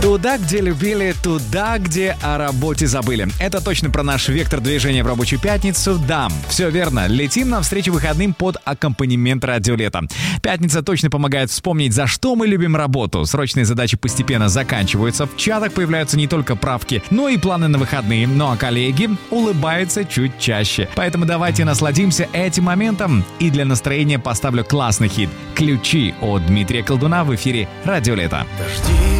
Туда, где любили, туда, где о работе забыли. Это точно про наш вектор движения в рабочую пятницу. Да, все верно. Летим навстречу выходным под аккомпанемент радиолета. Пятница точно помогает вспомнить, за что мы любим работу. Срочные задачи постепенно заканчиваются. В чатах появляются не только правки, но и планы на выходные. Ну а коллеги улыбаются чуть чаще. Поэтому давайте насладимся этим моментом. И для настроения поставлю классный хит «Ключи» от Дмитрия Колдуна в эфире радиолета. Дожди